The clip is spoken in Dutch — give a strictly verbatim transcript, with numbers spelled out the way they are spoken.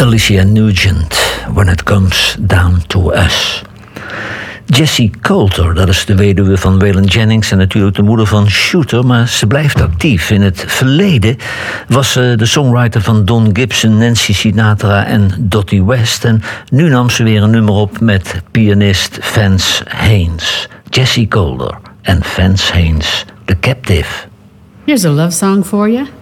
Alicia Nugent, When It Comes Down to Us. Jessie Coulter, dat is de weduwe van Waylon Jennings en natuurlijk de moeder van Shooter, maar ze blijft actief. In het verleden was ze de songwriter van Don Gibson, Nancy Sinatra en Dottie West. En nu nam ze weer een nummer op met pianist Vance Haynes. Jessie Coulter en Vance Haynes, The Captive. Here's a love song for you.